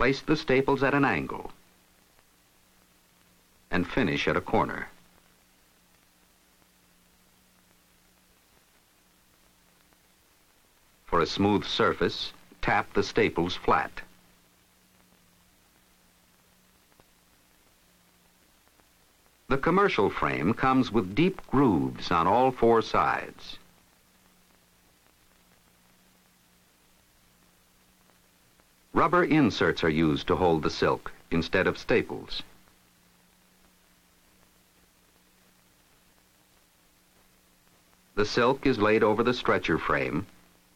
Place the staples at an angle and finish at a corner. For a smooth surface, tap the staples flat. The commercial frame comes with deep grooves on all four sides. Rubber inserts are used to hold the silk instead of staples. The silk is laid over the stretcher frame,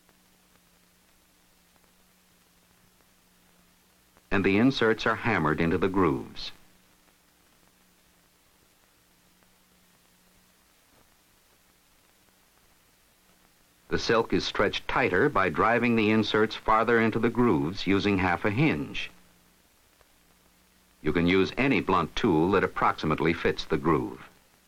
and the inserts are hammered into the grooves. The silk is stretched tighter by driving the inserts farther into the grooves using half a hinge. You can use any blunt tool that approximately fits the groove.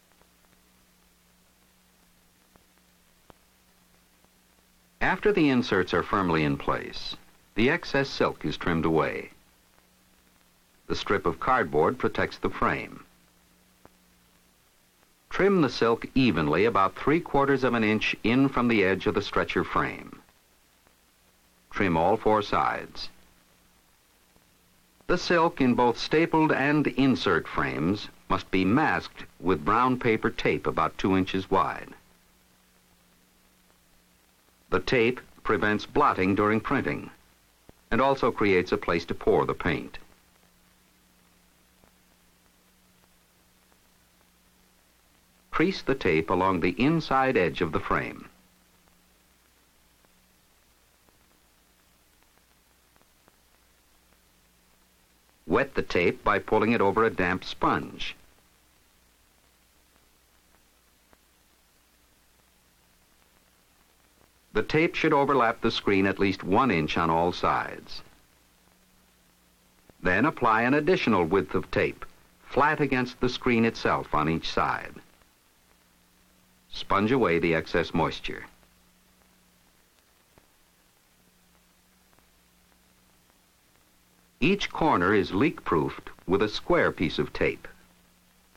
After the inserts are firmly in place, the excess silk is trimmed away. The strip of cardboard protects the frame. Trim the silk evenly about 3/4 of an inch in from the edge of the stretcher frame. Trim all four sides. The silk in both stapled and insert frames must be masked with brown paper tape about 2 inches wide. The tape prevents blotting during printing and also creates a place to pour the paint. Crease the tape along the inside edge of the frame. Wet the tape by pulling it over a damp sponge. The tape should overlap the screen at least 1 inch on all sides. Then apply an additional width of tape, flat against the screen itself on each side. Sponge away the excess moisture. Each corner is leak-proofed with a square piece of tape.